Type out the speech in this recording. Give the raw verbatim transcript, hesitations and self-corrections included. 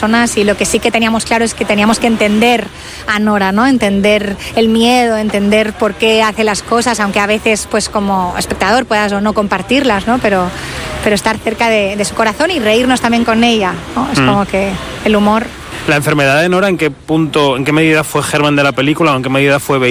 personas, y lo que sí que teníamos claro es que teníamos que entender a Nora, ¿no? Entender el miedo, entender por qué hace las cosas, aunque a veces pues como espectador puedas o no compartirlas, ¿no? Pero, pero estar cerca de, de su corazón y reírnos también con ella, ¿no? Es mm. como que el humor... ¿La enfermedad de Nora en qué punto, en qué medida fue germen de la película o en qué medida fue